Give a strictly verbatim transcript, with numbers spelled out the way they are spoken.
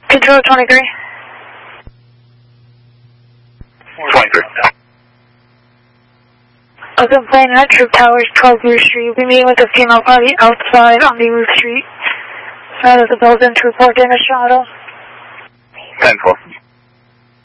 Control twenty-three. twenty-three. Open plane at Troop Towers, twelve Roof Street. You'll be meeting with a female party outside on the Roof Street. Side of the building to report damage to auto. ten four.